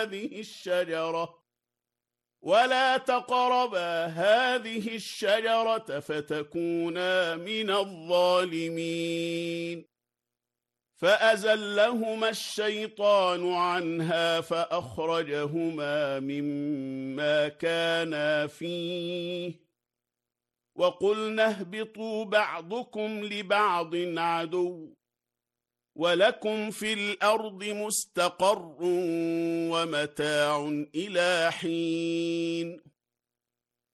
هذه الشجرة ولا تقربا هذه الشجرة فتكونا من الظالمين فأزلهما الشيطان عنها فأخرجهما مما كانا فيه وقلنا اهبطوا بعضكم لبعض عدو ولكم في الأرض مستقر ومتاع إلى حين